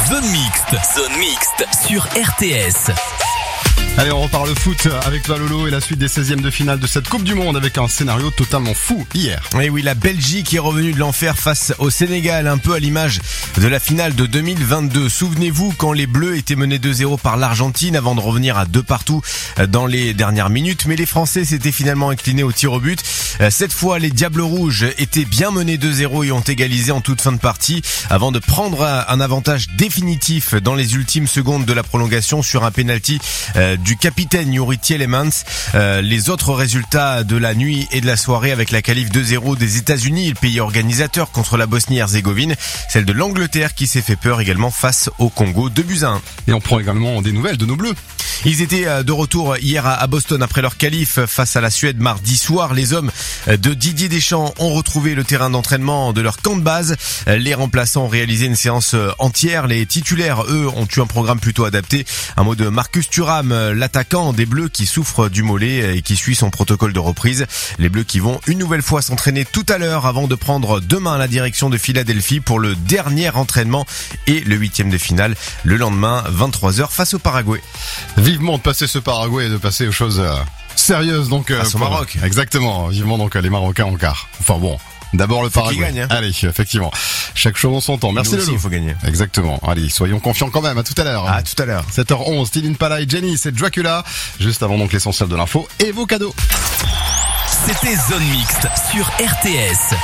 Zone mixte sur RTS. Allez, on repart le foot avec toi Lolo et la suite des 16e de finale de cette Coupe du Monde avec un scénario totalement fou hier. Et oui, la Belgique est revenue de l'enfer face au Sénégal, un peu à l'image de la finale de 2022. Souvenez-vous quand les Bleus étaient menés 2-0 par l'Argentine avant de revenir à 2-2 dans les dernières minutes. Mais les Français s'étaient finalement inclinés au tir au but. Cette fois, les Diables Rouges étaient bien menés 2-0 et ont égalisé en toute fin de partie avant de prendre un avantage définitif dans les ultimes secondes de la prolongation sur un penalty du capitaine Youri Tielemans. Les autres résultats de la nuit et de la soirée avec la qualif 2-0 des États-Unis, le pays organisateur contre la Bosnie-Herzégovine, celle de l'Angleterre qui s'est fait peur également face au Congo, 2-1. Et on prend également des nouvelles de nos Bleus. Ils étaient de retour hier à Boston après leur qualif face à la Suède mardi soir. Les hommes de Didier Deschamps ont retrouvé le terrain d'entraînement de leur camp de base. Les remplaçants ont réalisé une séance entière. Les titulaires, eux, ont eu un programme plutôt adapté. Un mot de Marcus Thuram, l'attaquant des Bleus qui souffre du mollet et qui suit son protocole de reprise. Les Bleus qui vont une nouvelle fois s'entraîner tout à l'heure avant de prendre demain la direction de Philadelphie pour le dernier entraînement et le 8e de finale le lendemain 23h face au Paraguay. Vivement de passer ce Paraguay et de passer aux choses sérieuses donc face au Maroc. Exactement, vivement donc les Marocains en quart. Enfin bon, d'abord le Paraguay. Gagne, hein. Allez, effectivement. Chaque chose en son temps. Merci Lolo. Il faut gagner. Exactement. Allez, soyons confiants quand même. À tout à l'heure. À tout à l'heure. 7h11, Teen Impala et Jenny, c'est Dracula. Juste avant donc l'essentiel de l'info et vos cadeaux. C'était Zone mixte sur RTS.